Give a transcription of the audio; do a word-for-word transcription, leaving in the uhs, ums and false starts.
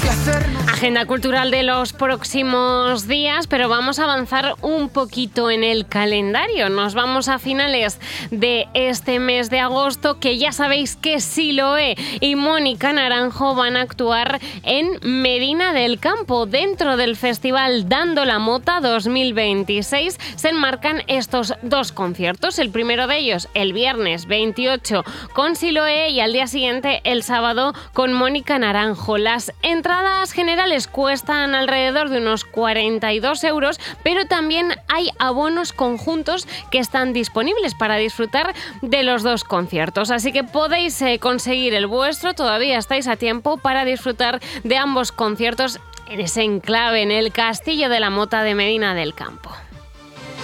Agenda cultural de los próximos días, pero vamos a avanzar un poquito en el calendario. Nos vamos a finales de este mes de agosto, que ya sabéis que Siloé y Mónica Naranjo van a actuar en Medina del Campo. Dentro del festival Dando la Mota dos mil veintiséis se enmarcan estos dos conciertos. El primero de ellos el viernes veintiocho con Siloé y al día siguiente el sábado con Mónica Naranjo. Las entradas generales cuestan alrededor de unos cuarenta y dos euros, pero también hay abonos conjuntos que están disponibles para disfrutar de los dos conciertos. Así que podéis eh, conseguir el vuestro, todavía estáis a tiempo para disfrutar de ambos conciertos en ese enclave, en el Castillo de la Mota de Medina del Campo.